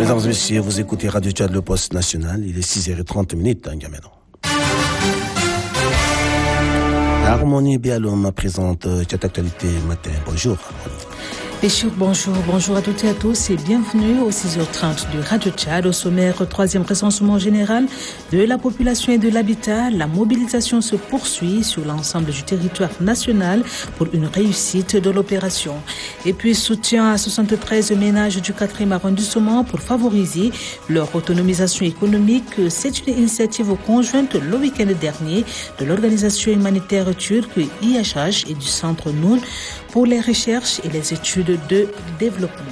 Mesdames et messieurs, vous écoutez Radio Tchad, le poste national. Il est 6h30 à N'Djamena. Harmonie Bialom présente cette actualité matin. Bonjour Harmonie. Béchir, bonjour à toutes et à tous et bienvenue au 6h30 de Radio Tchad. Au sommaire, 3e recensement général de la population et de l'habitat. La mobilisation se poursuit sur l'ensemble du territoire national pour une réussite de l'opération. Et puis, soutien à 73 ménages du 4e arrondissement pour favoriser leur autonomisation économique. C'est une initiative conjointe le week-end dernier de l'organisation humanitaire turque IHH et du Centre Noun pour les recherches et les études de développement.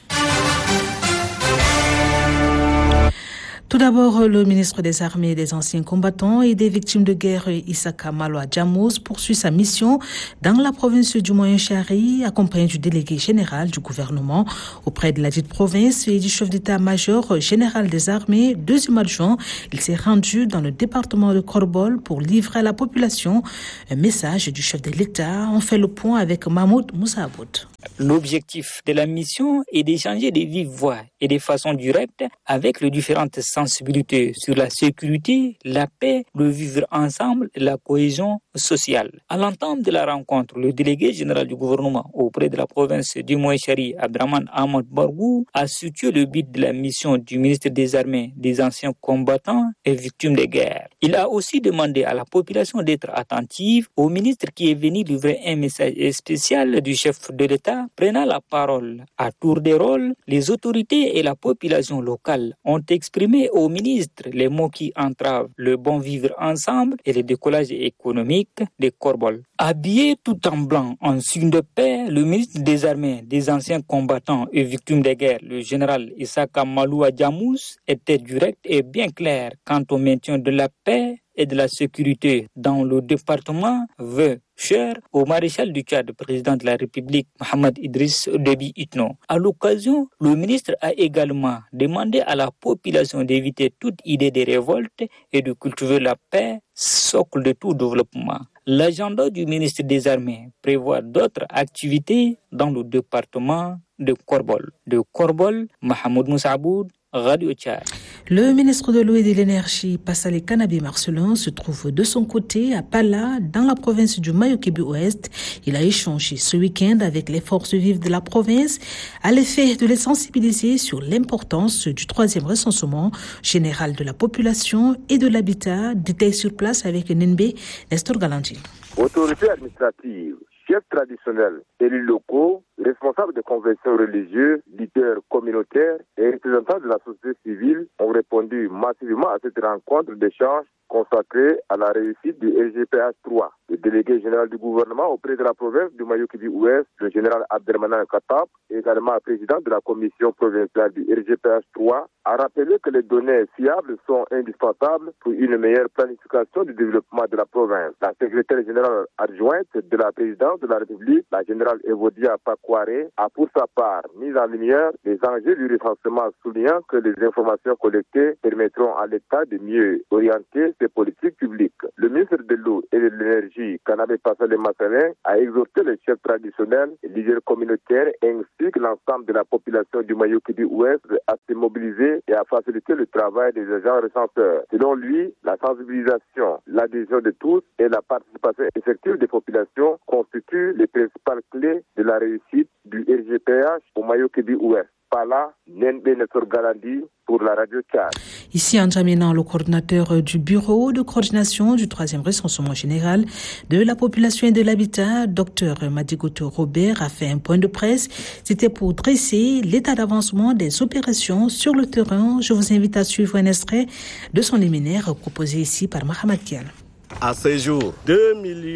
Tout d'abord, le ministre des Armées, des anciens combattants et des victimes de guerre, Issaka Maloua Djamouz, poursuit sa mission dans la province du Moyen-Chari, accompagné du délégué général du gouvernement auprès de la dite province et du chef d'état-major général des armées, 2e adjoint. Il s'est rendu dans le département de Korbol pour livrer à la population un message du chef de l'État. On fait le point avec Mahmoud Moussaboud. L'objectif de la mission est d'échanger de vive voix et de façon directe avec les différentes sensibilités sur la sécurité, la paix, le vivre ensemble et la cohésion sociale. À l'entame de la rencontre, le délégué général du gouvernement auprès de la province du Moyen-Chari, Abdraman Ahmad Bargou, a situé le but de la mission du ministre des Armées, des anciens combattants et victimes de guerre. Il a aussi demandé à la population d'être attentive au ministre qui est venu livrer un message spécial du chef de l'État. Prenant la parole à tour de rôle, les autorités et la population locale ont exprimé au ministre les mots qui entravent le bon vivre ensemble et le décollage économique de Korbol. Habillé tout en blanc en signe de paix, le ministre des Armées, des anciens combattants et victimes de guerre, le général Issaka Maloua Djamouz, était direct et bien clair quant au maintien de la paix et de la sécurité dans le département veut cher au maréchal du Tchad, président de la République, Mohamed Idriss Déby Itno. À l'occasion, le ministre a également demandé à la population d'éviter toute idée de révolte et de cultiver la paix, socle de tout développement. L'agenda du ministre des Armées prévoit d'autres activités dans le département de Korbol. De Korbol, Mahmoud Moussaboud, Radio Tchad. Le ministre de l'Eau et de l'Énergie, Passalé Kanabi Marcelin, se trouve de son côté à Pala, dans la province du Mayo-Kébi-Ouest. Il a échangé ce week-end avec les forces vives de la province à l'effet de les sensibiliser sur l'importance du 3e recensement général de la population et de l'habitat. Détail sur place avec Nenbe Nestor Galanti. Autorités administratives, chefs traditionnels, élus locaux, responsables de conventions religieuses, leaders communautaires et représentants de la société civile ont répondu massivement à cette rencontre d'échange consacrée à la réussite du RGPH 3. Le délégué général du gouvernement auprès de la province du Mayo-Kébi-Ouest, le général Abdelmanan Katab, également président de la commission provinciale du RGPH 3, a rappelé que les données fiables sont indispensables pour une meilleure planification du développement de la province. La secrétaire générale adjointe de la présidence de la République, la générale Evodia Pakware, a pour sa part mis en lumière les enjeux du recensement, soulignant que les informations collectées permettront à l'État de mieux orienter ses politiques publiques. Le ministre de l'Eau et de l'Énergie, Kanabé Passalé Massalin, a exhorté les chefs traditionnels et leaders communautaires ainsi que l'ensemble de la population du Mayo-Kébi-Ouest à se mobiliser et à faciliter le travail des agents recenseurs. Selon lui, la sensibilisation, l'adhésion de tous et la participation effective des populations constituent les principales clés de la réussite du RGPH au Mayo-Kébi-Ouest. Pala, Nenbe Nestor Galandi pour la Radio Tchad. Ici, en N'Djamena, le coordinateur du bureau de coordination du 3e recensement général de la population et de l'habitat, Dr Madigoto Robert, a fait un point de presse. C'était pour dresser l'état d'avancement des opérations sur le terrain. Je vous invite à suivre un extrait de son liminaire proposé ici par Mahamad Kial. À ce jour, 2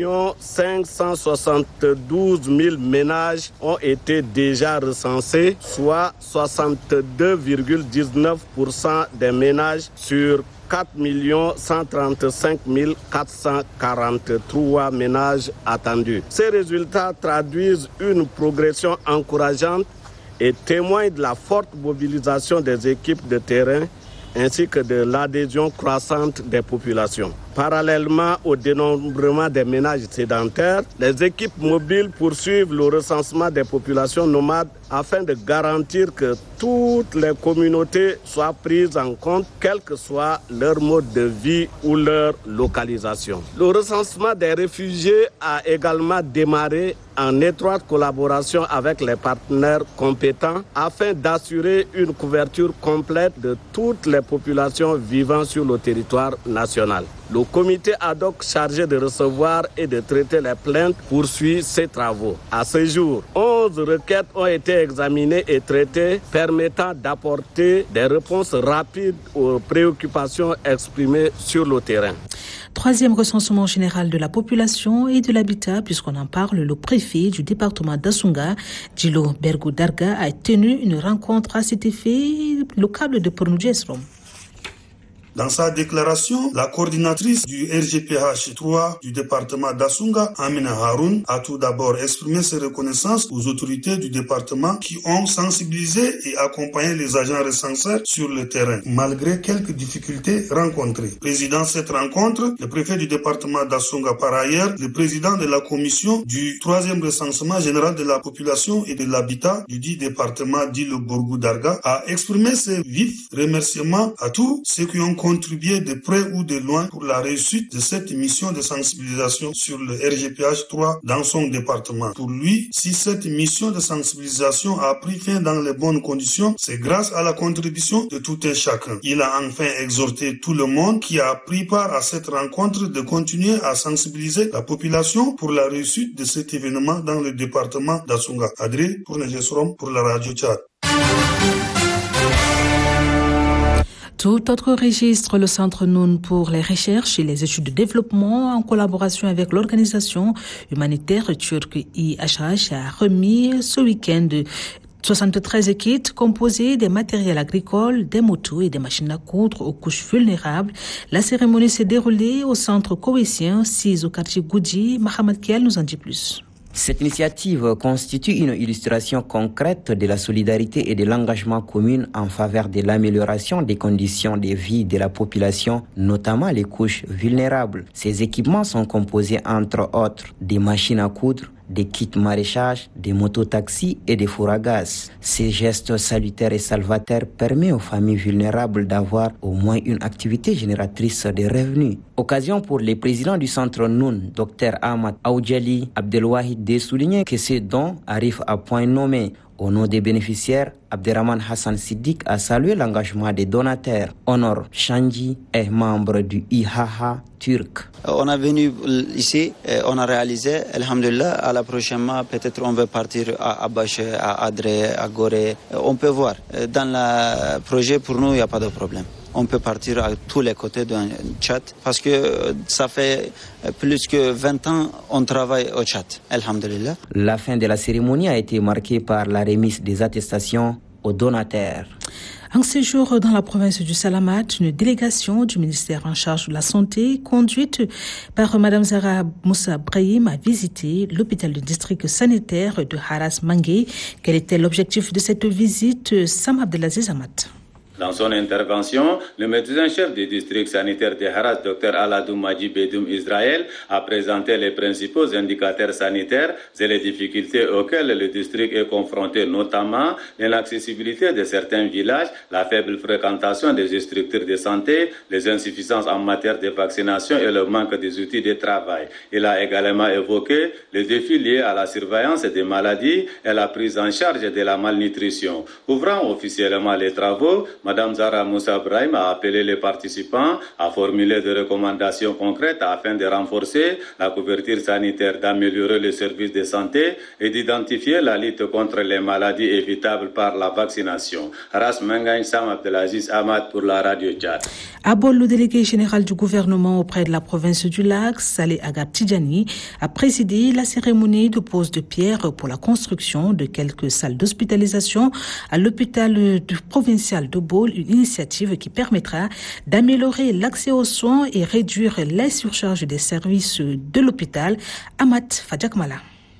572 000 ménages ont été déjà recensés, soit 62,19% des ménages sur 4 135 443 ménages attendus. Ces résultats traduisent une progression encourageante et témoignent de la forte mobilisation des équipes de terrain ainsi que de l'adhésion croissante des populations. Parallèlement au dénombrement des ménages sédentaires, les équipes mobiles poursuivent le recensement des populations nomades afin de garantir que toutes les communautés soient prises en compte, quel que soit leur mode de vie ou leur localisation. Le recensement des réfugiés a également démarré en étroite collaboration avec les partenaires compétents afin d'assurer une couverture complète de toutes les populations vivant sur le territoire national. Le comité ad hoc chargé de recevoir et de traiter les plaintes poursuit ses travaux. À ce jour, 11 requêtes ont été examinées et traitées, permettant d'apporter des réponses rapides aux préoccupations exprimées sur le terrain. Troisième recensement général de la population et de l'habitat, puisqu'on en parle, le préfet du département d'Assunga, Djilo Bergou Darga, a tenu une rencontre à cet effet, le câble de Pornoudji Esrom. Dans sa déclaration, la coordinatrice du RGPH 3 du département d'Assunga, Amina Haroun, a tout d'abord exprimé ses reconnaissances aux autorités du département qui ont sensibilisé et accompagné les agents recenseurs sur le terrain, malgré quelques difficultés rencontrées. Président de cette rencontre, le préfet du département d'Assunga, par ailleurs, le président de la commission du 3e recensement général de la population et de l'habitat du dit département Djilo Bergou Darga, a exprimé ses vifs remerciements à tous ceux qui ont contribué de près ou de loin pour la réussite de cette mission de sensibilisation sur le RGPH 3 dans son département. Pour lui, si cette mission de sensibilisation a pris fin dans les bonnes conditions, c'est grâce à la contribution de tout un chacun. Il a enfin exhorté tout le monde qui a pris part à cette rencontre de continuer à sensibiliser la population pour la réussite de cet événement dans le département d'Assunga. Adré pour Negesrom pour la Radio Tchad. Tout autre registre, le Centre Noun pour les recherches et les études de développement, en collaboration avec l'organisation humanitaire turque IHH, a remis ce week-end 73 kits composés des matériels agricoles, des motos et des machines à coudre aux couches vulnérables. La cérémonie s'est déroulée au centre koweïtien 6 au quartier Goudji. Mohamed Kiel nous en dit plus. Cette initiative constitue une illustration concrète de la solidarité et de l'engagement commun en faveur de l'amélioration des conditions de vie de la population, notamment les couches vulnérables. Ces équipements sont composés entre autres des machines à coudre, des kits maraîchage, des mototaxis et des fours à gaz. Ces gestes salutaires et salvateurs permettent aux familles vulnérables d'avoir au moins une activité génératrice de revenus. Occasion pour les présidents du centre Noun, Dr Ahmad Aoudjali Abdelwahid, de souligner que ces dons arrivent à point nommé. Au nom des bénéficiaires, Abderrahman Hassan Siddiq a salué l'engagement des donateurs. Honor Chanji est membre du IHH turc. On est venu ici, on a réalisé, alhamdulillah, à la prochaine mois, peut-être on va partir à Abaché, à Adré, à Gorée. On peut voir. Dans le projet, pour nous, il n'y a pas de problème. On peut partir à tous les côtés d'un Tchad parce que ça fait plus que 20 ans qu'on travaille au Tchad, alhamdulillah. La fin de la cérémonie a été marquée par la remise des attestations aux donateurs. En séjour dans la province du Salamat, une délégation du ministère en charge de la santé, conduite par Mme Zahra Moussa Brahim, a visité l'hôpital du district sanitaire de Haras Mangué. Quel était l'objectif de cette visite? Sam Abdelaziz Amat. Dans son intervention, le médecin-chef du district sanitaire de Haras, Dr Aladou Maji Bedoum Israël, a présenté les principaux indicateurs sanitaires et les difficultés auxquelles le district est confronté, notamment l'inaccessibilité de certains villages, la faible fréquentation des structures de santé, les insuffisances en matière de vaccination et le manque des outils de travail. Il a également évoqué les défis liés à la surveillance des maladies et la prise en charge de la malnutrition. Ouvrant officiellement les travaux, Mme Zahra Moussa Brahim a appelé les participants à formuler des recommandations concrètes afin de renforcer la couverture sanitaire, d'améliorer les services de santé et d'identifier la lutte contre les maladies évitables par la vaccination. Ras Mengagne Sam Abdelaziz Ahmad pour la Radio Tchad. À Bol, le délégué général du gouvernement auprès de la province du Lac, Saleh Agar Tidjani, a présidé la cérémonie de pose de pierre pour la construction de quelques salles d'hospitalisation à l'hôpital provincial de Bol, une initiative qui permettra d'améliorer l'accès aux soins et réduire la surcharge des services de l'hôpital. Amat Fadjakmala.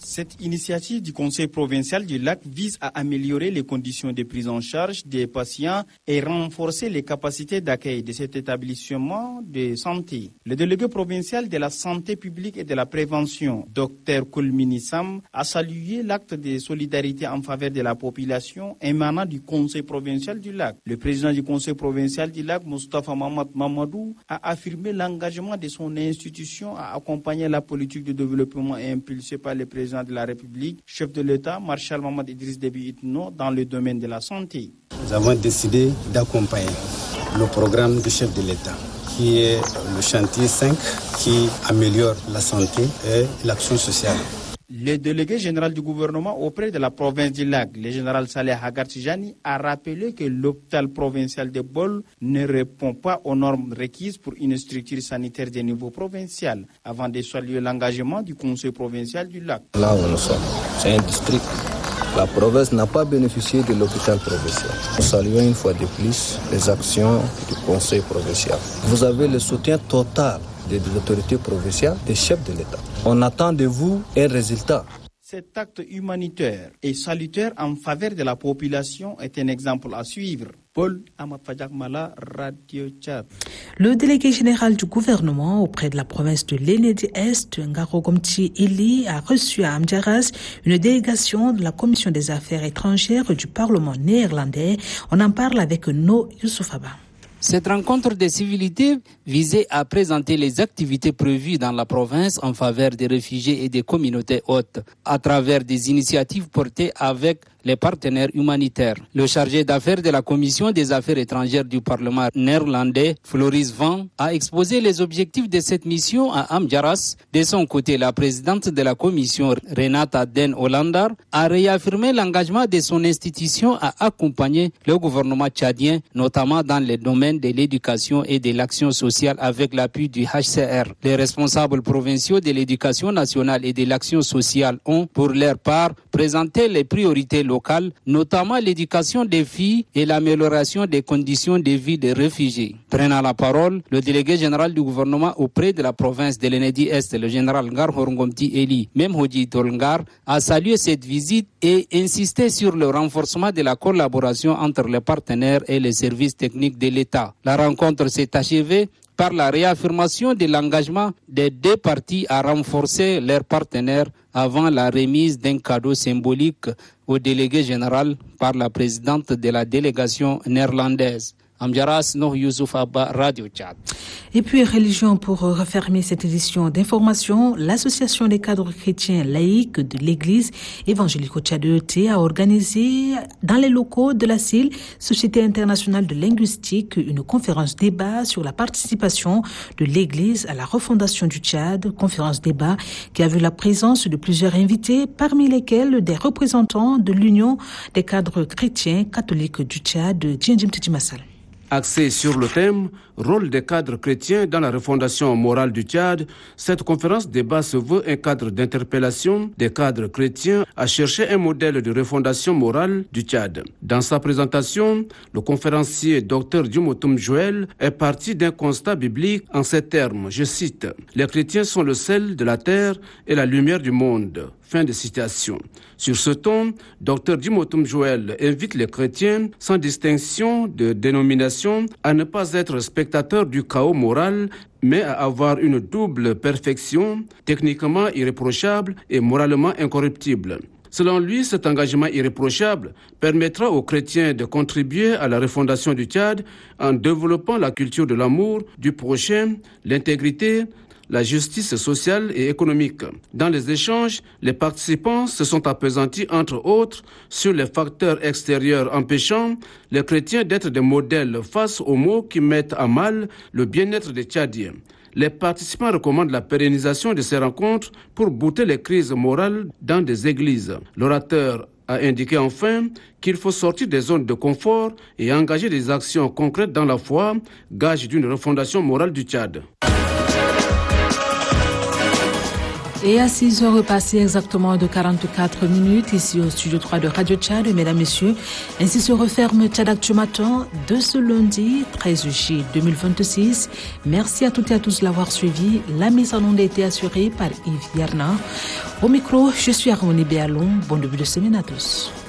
Cette initiative du Conseil provincial du Lac vise à améliorer les conditions de prise en charge des patients et renforcer les capacités d'accueil de cet établissement de santé. Le délégué provincial de la santé publique et de la prévention, Dr Koulmini Sam, a salué l'acte de solidarité en faveur de la population émanant du Conseil provincial du Lac. Le président du Conseil provincial du Lac, Moustapha Mamad Mamadou, a affirmé l'engagement de son institution à accompagner la politique de développement impulsée par le président de la République, chef de l'État, Marshal Mamad Idriss Déby Itno, dans le domaine de la santé. Nous avons décidé d'accompagner le programme du chef de l'État, qui est le chantier 5, qui améliore la santé et l'action sociale. Le délégué général du gouvernement auprès de la province du Lac, le général Saleh Hagar Tijani, a rappelé que l'hôpital provincial de Bol ne répond pas aux normes requises pour une structure sanitaire de niveau provincial, avant de saluer l'engagement du Conseil provincial du Lac. Là où nous sommes, c'est un district. La province n'a pas bénéficié de l'hôpital provincial. Nous saluons une fois de plus les actions du Conseil provincial. Vous avez le soutien total des autorités provinciales, des chefs de l'État. On attend de vous un résultat. Cet acte humanitaire et salutaire en faveur de la population est un exemple à suivre. Paul Ahmad Fadjak Mala, Radio Tchad. Le délégué général du gouvernement auprès de la province de l'Enedi-Est, Ngaro Gomti Ili, a reçu à Amdjaras une délégation de la Commission des Affaires étrangères du Parlement néerlandais. On en parle avec No Youssoufaba. Cette rencontre des civilités visait à présenter les activités prévues dans la province en faveur des réfugiés et des communautés hôtes, à travers des initiatives portées avec les partenaires humanitaires. Le chargé d'affaires de la Commission des affaires étrangères du Parlement néerlandais, Floris Van, a exposé les objectifs de cette mission à Amdjaras. De son côté, la présidente de la Commission, Renata Den Hollander, a réaffirmé l'engagement de son institution à accompagner le gouvernement tchadien, notamment dans les domaines de l'éducation et de l'action sociale avec l'appui du HCR. Les responsables provinciaux de l'éducation nationale et de l'action sociale ont, pour leur part, présenté les priorités locales, notamment l'éducation des filles et l'amélioration des conditions de vie des réfugiés. Prenant la parole, le délégué général du gouvernement auprès de la province de l'Enedi-Est, le général Ngar Horngomti Eli Memhodji Tolngar, a salué cette visite et insisté sur le renforcement de la collaboration entre les partenaires et les services techniques de l'État. La rencontre s'est achevée par la réaffirmation de l'engagement des deux parties à renforcer leurs partenaires avant la remise d'un cadeau symbolique au délégué général par la présidente de la délégation néerlandaise. Amdjaras, Noh Youssouf Abba, Radio Tchad. Et puis, religion, pour refermer cette édition d'information, l'association des cadres chrétiens laïcs de l'église évangélique au Tchad ET a organisé dans les locaux de la SIL, Société internationale de linguistique, une conférence débat sur la participation de l'église à la refondation du Tchad, conférence débat qui a vu la présence de plusieurs invités, parmi lesquels des représentants de l'Union des cadres chrétiens catholiques du Tchad, Djendjim Titimassal. Axée sur le thème « Rôle des cadres chrétiens dans la refondation morale du Tchad », cette conférence débat se veut un cadre d'interpellation des cadres chrétiens à chercher un modèle de refondation morale du Tchad. Dans sa présentation, le conférencier Dr Djumotoum Joël est parti d'un constat biblique en ces termes, je cite, « Les chrétiens sont le sel de la terre et la lumière du monde ». Fin de citation. Sur ce ton, Dr Djumotoum Joël invite les chrétiens, sans distinction de dénomination, à ne pas être spectateurs du chaos moral, mais à avoir une double perfection, techniquement irréprochable et moralement incorruptible. Selon lui, cet engagement irréprochable permettra aux chrétiens de contribuer à la refondation du Tchad en développant la culture de l'amour, du prochain, l'intégrité, la justice sociale et économique. Dans les échanges, les participants se sont appesantis, entre autres, sur les facteurs extérieurs empêchant les chrétiens d'être des modèles face aux maux qui mettent à mal le bien-être des Tchadiens. Les participants recommandent la pérennisation de ces rencontres pour bouter les crises morales dans des églises. L'orateur a indiqué enfin qu'il faut sortir des zones de confort et engager des actions concrètes dans la foi, gage d'une refondation morale du Tchad. Et à 6h passées exactement de 44 minutes, ici au studio 3 de Radio Tchad, mesdames, messieurs, ainsi se referme Tchad Actu Matin de ce lundi 13 juillet 2026. Merci à toutes et à tous de l'avoir suivi. La mise en onde a été assurée par Yves Yarna. Au micro, je suis Harmonie Béalon. Bon début de semaine à tous.